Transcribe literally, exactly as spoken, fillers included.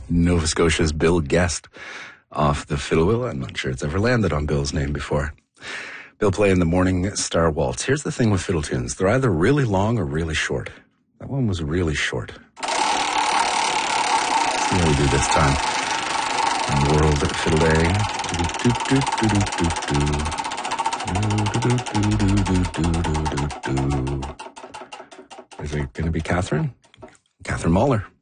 Nova Scotia's Bill Guest off the fiddle wheel. I'm not sure it's ever landed on Bill's name before. Bill playing the Morning Star Waltz. Here's the thing with fiddle tunes. They're either really long or really short. That one was really short. Let's see how we do this time. World Fiddle Day. Is it going to be Catherine? Catherine Mahler.